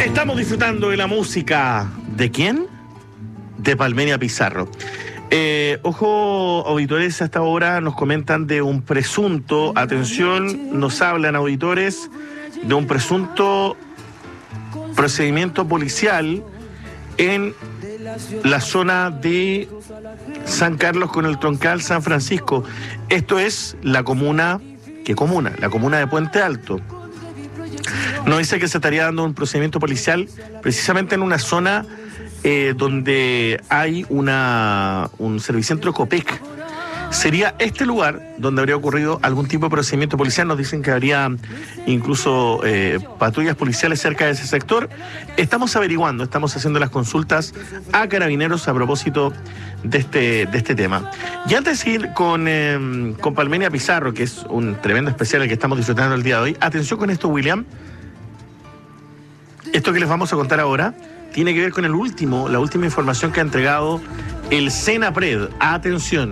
Estamos disfrutando de la música. ¿De quién? De Palmenia Pizarro. Ojo, auditores, a esta hora nos comentan de un presunto, atención, nos hablan auditores, de un presunto procedimiento policial en la zona de San Carlos con el Troncal San Francisco. Esto es la comuna, ¿qué comuna? La comuna de Puente Alto. Nos dice que se estaría dando un procedimiento policial precisamente en una zona donde hay un servicentro Copec. Sería este lugar donde habría ocurrido algún tipo de procedimiento policial. Nos dicen que habría incluso patrullas policiales cerca de ese sector. Estamos averiguando, estamos haciendo las consultas a Carabineros a propósito de este tema. Y antes de ir con Palmenia Pizarro, que es un tremendo especial el que estamos disfrutando el día de hoy, atención con esto, William. Esto que les vamos a contar ahora tiene que ver con la última información que ha entregado el Senapred. Atención.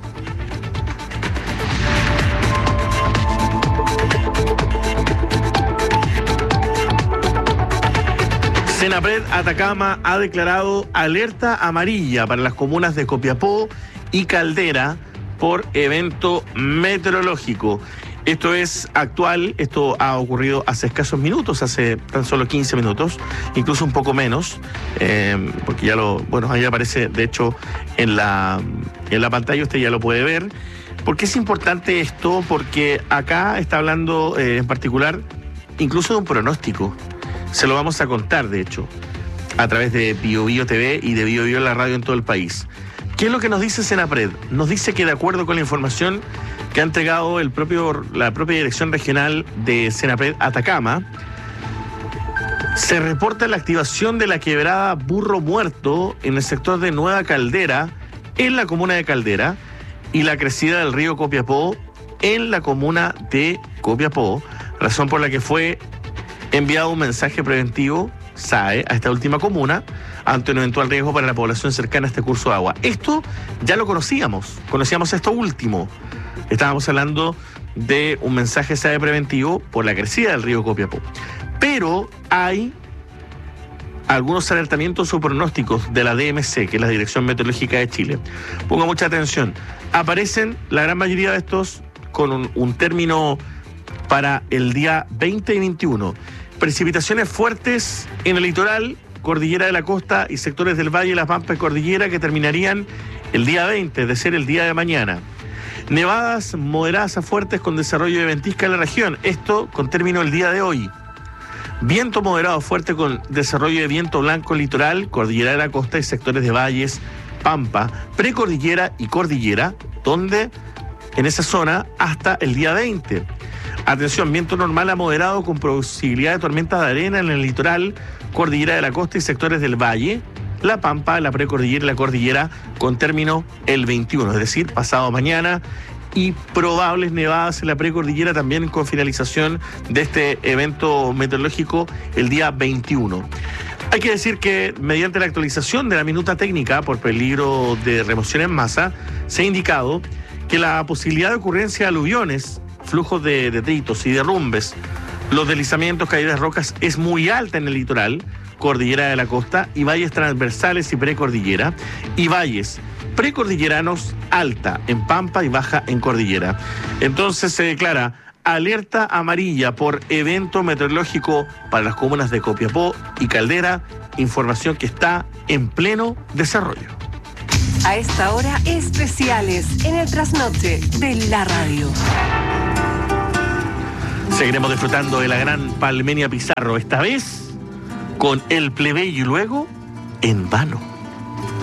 Senapred Atacama ha declarado alerta amarilla para las comunas de Copiapó y Caldera por evento meteorológico. Esto es actual, esto ha ocurrido hace escasos minutos, hace tan solo 15 minutos, incluso un poco menos, porque ahí aparece, de hecho, en la pantalla, usted ya lo puede ver. ¿Por qué es importante esto? Porque acá está hablando en particular incluso de un pronóstico. Se lo vamos a contar, de hecho, a través de Bio Bio TV y de Bio Bio la radio en todo el país. ¿Qué es lo que nos dice Senapred? Nos dice que de acuerdo con la información que ha entregado la propia Dirección Regional de Senapred Atacama, se reporta la activación de la quebrada Burro Muerto en el sector de Nueva Caldera, en la comuna de Caldera, y la crecida del río Copiapó en la comuna de Copiapó, razón por la que fue enviado un mensaje preventivo, SAE, a esta última comuna, ante un eventual riesgo para la población cercana a este curso de agua. Esto ya lo conocíamos esto último. Estábamos hablando de un mensaje SAE preventivo por la crecida del río Copiapó. Pero hay algunos alertamientos o pronósticos de la DMC, que es la Dirección Meteorológica de Chile. Ponga mucha atención. Aparecen la gran mayoría de estos con un término para el día 20 y 21. Precipitaciones fuertes en el litoral, Cordillera de la Costa y sectores del Valle, La Pampa y Cordillera, que terminarían el día 20, de ser el día de mañana. Nevadas moderadas a fuertes con desarrollo de ventisca en la región, esto con término el día de hoy. Viento moderado fuerte con desarrollo de viento blanco litoral, Cordillera de la Costa y sectores de valles, Pampa, Precordillera y Cordillera, donde en esa zona hasta el día 20. Atención, viento normal a moderado con posibilidad de tormentas de arena en el litoral, Cordillera de la Costa y sectores del Valle, La Pampa, la Precordillera y la Cordillera con término el 21, es decir, pasado mañana, y probables nevadas en la Precordillera también con finalización de este evento meteorológico el día 21. Hay que decir que mediante la actualización de la minuta técnica por peligro de remoción en masa, se ha indicado que la posibilidad de ocurrencia de aluviones, flujos de detritos y derrumbes, los deslizamientos, caídas de rocas es muy alta en el litoral, Cordillera de la Costa y valles transversales y precordillera, y valles precordilleranos alta en Pampa y baja en Cordillera. Entonces se declara alerta amarilla por evento meteorológico para las comunas de Copiapó y Caldera, información que está en pleno desarrollo. A esta hora, especiales en el trasnoche de la radio. Seguiremos disfrutando de la gran Palmenia Pizarro, esta vez con El Plebeyo y luego En Vano.